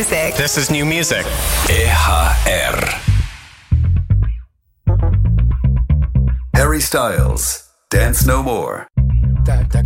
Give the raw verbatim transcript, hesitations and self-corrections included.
music. This is new music. E H R. Harry Styles, Dance No More. Da, da,